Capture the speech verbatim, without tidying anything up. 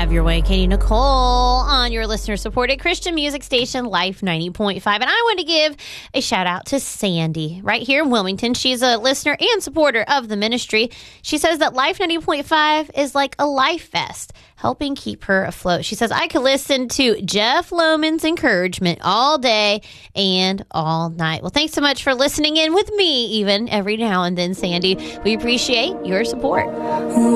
have your way. Katie Nicole on your listener-supported Christian music station, Life ninety point five. And I want to give a shout-out to Sandy right here in Wilmington. She's a listener and supporter of the ministry. She says that Life ninety point five is like a life vest, helping keep her afloat. She says, I could listen to Jeff Lohman's encouragement all day and all night. Well, thanks so much for listening in with me, even every now and then, Sandy. We appreciate your support.